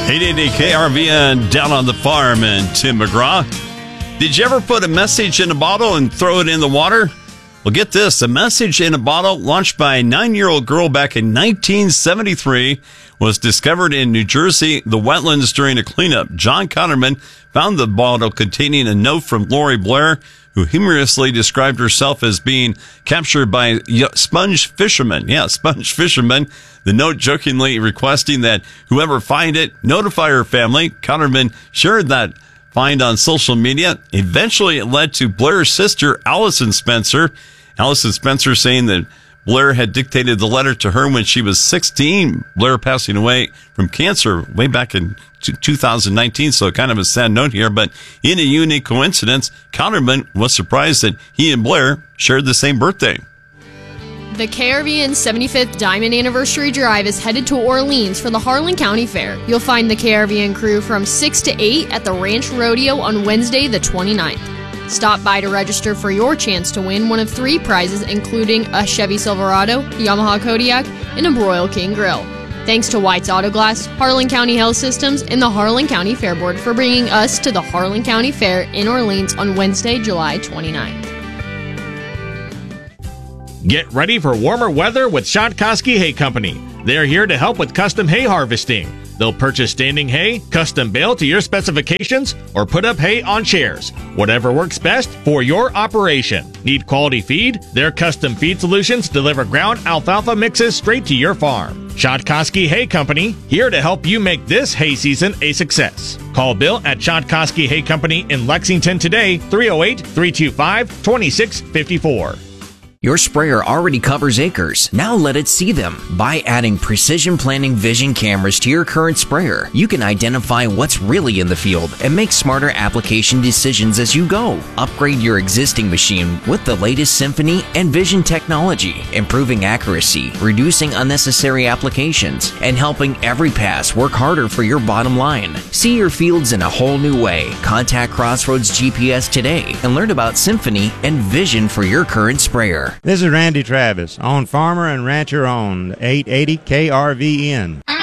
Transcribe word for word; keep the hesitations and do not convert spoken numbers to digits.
eight eighty K R V N down on the farm in Tim McGraw. Did you ever put a message in a bottle and throw it in the water? Well, get this. A message in a bottle launched by a nine-year-old girl back in nineteen seventy-three was discovered in New Jersey, the wetlands, during a cleanup. John Connerman found the bottle containing a note from Lori Blair, who humorously described herself as being captured by sponge fishermen. Yeah, sponge fishermen. The note jokingly requesting that whoever find it, notify her family. Connerman shared that find on social media. Eventually, it led to Blair's sister, Allison Spencer. Allison Spencer saying that Blair had dictated the letter to her when she was sixteen. Blair passing away from cancer way back in two thousand nineteen, so kind of a sad note here. But in a unique coincidence, Connerman was surprised that he and Blair shared the same birthday. The K R V N seventy-fifth Diamond Anniversary Drive is headed to Orleans for the Harlan County Fair. You'll find the K R V N crew from six to eight at the Ranch Rodeo on Wednesday the twenty-ninth. Stop by to register for your chance to win one of three prizes, including a Chevy Silverado, Yamaha Kodiak, and a Broil King Grill. Thanks to White's Auto Glass, Harlan County Health Systems, and the Harlan County Fair Board for bringing us to the Harlan County Fair in Orleans on Wednesday, July twenty-ninth. Get ready for warmer weather with Shotkoski Hay Company. They're here to help with custom hay harvesting. They'll purchase standing hay, custom bale to your specifications, or put up hay on chairs. Whatever works best for your operation. Need quality feed? Their custom feed solutions deliver ground alfalfa mixes straight to your farm. Shotkoski Hay Company, here to help you make this hay season a success. Call Bill at Shotkoski Hay Company in Lexington today, three oh eight, three two five, two six five four. Your sprayer already covers acres. Now let it see them. By adding Precision Planning Vision cameras to your current sprayer, you can identify what's really in the field and make smarter application decisions as you go. Upgrade your existing machine with the latest Symphony and Vision technology, improving accuracy, reducing unnecessary applications, and helping every pass work harder for your bottom line. See your fields in a whole new way. Contact Crossroads G P S today and learn about Symphony and Vision for your current sprayer. This is Randy Travis on Farmer and Rancher owned eight eighty K R V N.